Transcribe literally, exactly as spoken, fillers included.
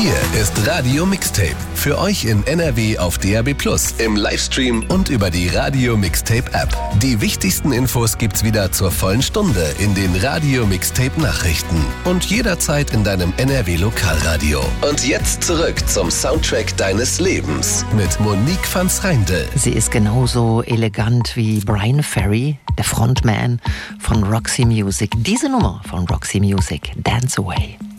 Hier ist Radio Mixtape. Für euch in N R W auf D A B plus, im Livestream und über die Radio Mixtape App. Die wichtigsten Infos gibt's wieder zur vollen Stunde in den Radio Mixtape Nachrichten und jederzeit in deinem N R W Lokalradio. Und jetzt zurück zum Soundtrack deines Lebens mit Monique van S'Reindl. Sie ist genauso elegant wie Bryan Ferry, der Frontman von Roxy Music. Diese Nummer von Roxy Music, Dance Away.